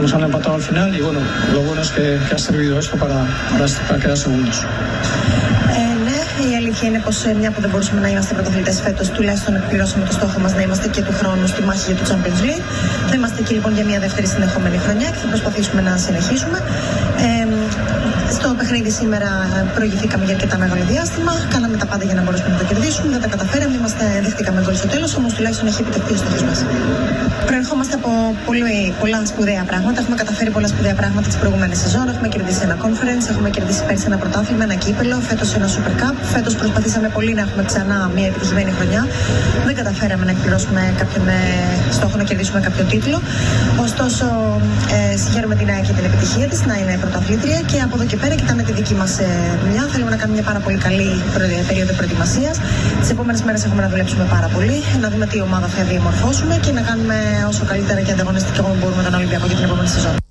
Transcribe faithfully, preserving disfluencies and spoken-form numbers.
nos han empatado al final y bueno, lo bueno es que, que ha servido esto para, para, para quedar segundos. Η αλήθεια είναι πως μια που δεν μπορούσαμε να είμαστε πρωταθλητές φέτος, τουλάχιστον εκπληρώσαμε το στόχο μας να είμαστε και του χρόνου στη μάχη για το Champions League. Θα είμαστε εκεί λοιπόν για μια δεύτερη συνεχόμενη χρονιά και θα προσπαθήσουμε να συνεχίσουμε. Ε, στο παιχνίδι σήμερα προηγηθήκαμε για αρκετά μεγάλο διάστημα. Κάναμε τα πάντα για να μπορέσουμε να το κερδίσουμε. Δεν τα καταφέραμε. Είμαστε, δεχτήκαμε γκολ στο τέλος, όμως τουλάχιστον έχει επιτευχθεί ο στόχος μας. Προερχόμαστε από πολύ, πολλά σπουδαία πράγματα. Έχουμε καταφέρει πολλά σπουδαία πράγματα τις προηγούμενες σεζόν. Έχουμε κερδίσει ένα conference, έχουμε κερδίσει πέρσι ένα πρωτάθλημα, ένα κύπελο, φέτος ένα Super Cup. Φέτος προσπαθήσαμε πολύ να έχουμε ξανά μια επιτυχημένη χρονιά. Δεν καταφέραμε να εκπληρώσουμε κάποιον στόχο να κερδίσουμε κάποιο τίτλο. Ωστόσο, ε, συγχαίρουμε την ΑΕΚ για την επιτυχία της να είναι πρωταθλήτρια και από εδώ και πέρα κοιτάμε τη δική μας δουλειά. Θέλουμε να κάνουμε μια πάρα πολύ καλή περίοδο προετοιμασίας. Τις επόμενες μέρες έχουμε να δουλέψουμε πάρα πολύ, να δούμε τι ομάδα θα διαμορφώσουμε και να κάνουμε όσο καλύτερα και ανταγωνιστικά μπορούμε τον Ολυμπιακό για την επόμενη σεζόν.